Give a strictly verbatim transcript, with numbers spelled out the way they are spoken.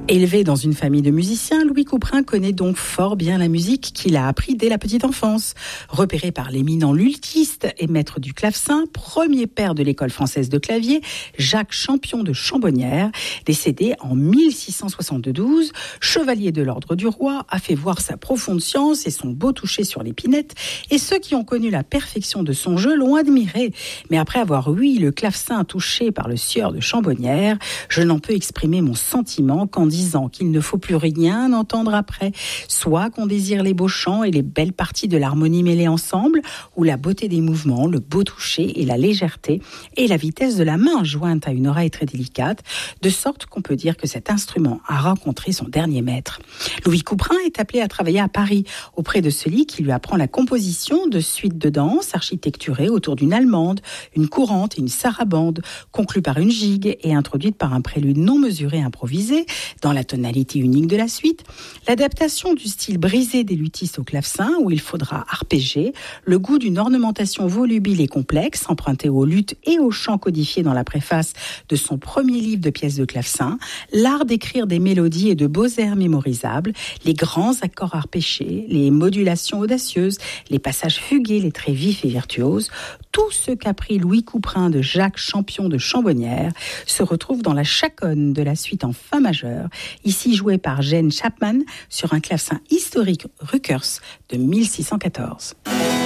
Élevé dans une famille de musiciens, Louis Couperin connaît donc fort bien la musique qu'il a appris dès la petite enfance. Repéré par l'éminent luthiste et maître du clavecin, premier père de l'école française de clavier, Jacques Champion de Chambonnières, décédé en mille six cent soixante-douze, chevalier de l'ordre du roi, a fait voir sa profonde science et son beau toucher sur l'épinette, et ceux qui ont connu la perfection de son jeu l'ont admiré. Mais après avoir ouï le clavecin touché par le sieur de Chambonnières, je n'en peux exprimer mon sentiment qu'en disant qu'il ne faut plus rien entendre après, soit qu'on désire les beaux chants et les belles parties de l'harmonie mêlées ensemble, ou la beauté des mouvements, le beau toucher et la légèreté, et la vitesse de la main jointe à une oreille très délicate, de sorte qu'on peut dire que cet instrument a rencontré son dernier maître. Louis Couperin est appelé à travailler à Paris, auprès de celui qui lui apprend la composition de suites de danse architecturées autour d'une allemande, une courante et une sarabande, conclue par une gigue et introduite par un prélude non mesuré improvisé, dans la tonalité unique de la suite, l'adaptation du style brisé des luthistes au clavecin, où il faudra arpéger, le goût d'une ornementation volubile et complexe, empruntée aux luttes et aux chants codifiés dans la préface de son premier livre de pièces de clavecin, l'art d'écrire des mélodies et de beaux airs mémorisables, les grands accords arpéchés, les modulations audacieuses, les passages fugués, les traits vifs et virtuoses, tout ce qu'apprit Louis Couperin de Jacques Champion de Chambonnières se retrouve dans la chaconne de la suite en fa majeur, ici jouée par Jane Chapman sur un clavecin historique Ruckers de mille six cent quatorze.